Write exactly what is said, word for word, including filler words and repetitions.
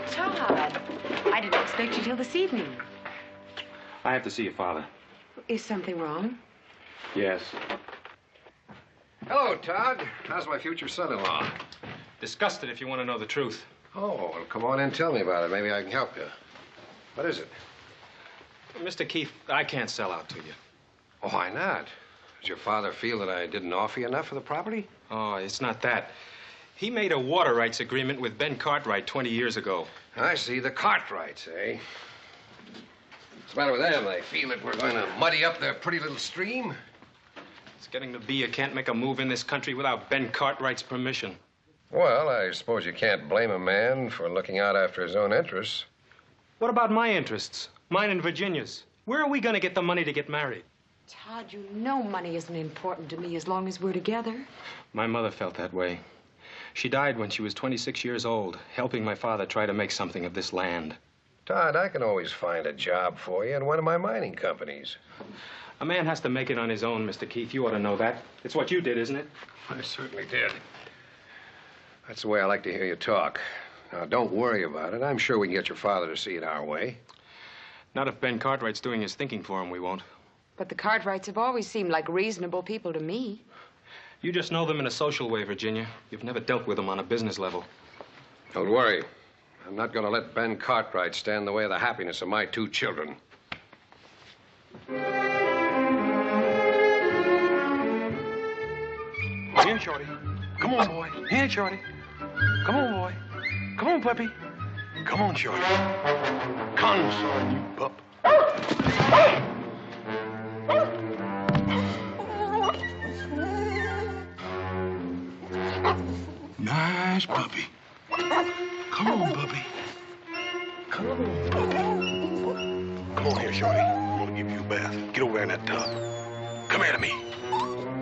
Todd, I didn't expect you till this evening. I have to see your father. Is something wrong? Yes. Hello, Todd. How's my future son-in-law? Disgusted if you want to know the truth. Oh, well, come on in and tell me about it. Maybe I can help you. What is it? Mister Keefe, I can't sell out to you. Oh, why not? Does your father feel that I didn't offer you enough for the property? Oh, it's not that. He made a water rights agreement with Ben Cartwright twenty years ago. I see. The Cartwrights, eh? What's the matter with them? They feel that we're going to muddy up their pretty little stream? It's getting to be you can't make a move in this country without Ben Cartwright's permission. Well, I suppose you can't blame a man for looking out after his own interests. What about my interests? Mine and Virginia's. Where are we going to get the money to get married? Todd, you know money isn't important to me as long as we're together. My mother felt that way. She died when she was twenty-six years old, helping my father try to make something of this land. Todd, I can always find a job for you in one of my mining companies. A man has to make it on his own, Mister Keefe. You ought to know that. It's what you did, isn't it? I certainly did. That's the way I like to hear you talk. Now, don't worry about it. I'm sure we can get your father to see it our way. Not if Ben Cartwright's doing his thinking for him, we won't. But the Cartwrights have always seemed like reasonable people to me. You just know them in a social way, Virginia. You've never dealt with them on a business level. Don't worry. I'm not going to let Ben Cartwright stand in the way of the happiness of my two children. Here, Shorty. Come on, boy. Here, Shorty. Come on, boy. Come on, puppy. Come on, Shorty. Consort, you pup. Nice puppy. Come on, puppy. Come on, puppy. Come on here, Shorty. I'm gonna give you a bath. Get over there in that tub. Come here to me.